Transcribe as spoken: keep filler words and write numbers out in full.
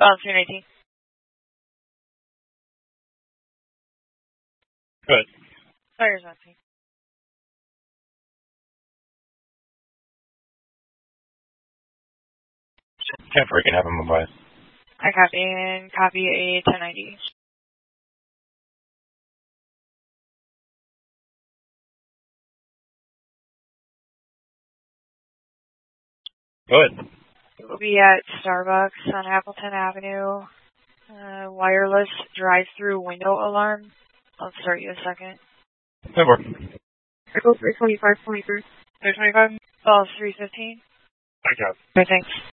On three nineteen. Good. Fire's on scene. ten four, you can have him move by. I copy and copy a ten ninety. Good. We'll be at Starbucks on Appleton Avenue. Uh, wireless drive-through window alarm. I'll start you a second. ten four. Echo three twenty-five twenty-three. three twenty-five? Oh, three fifteen? I got it. Okay, thanks.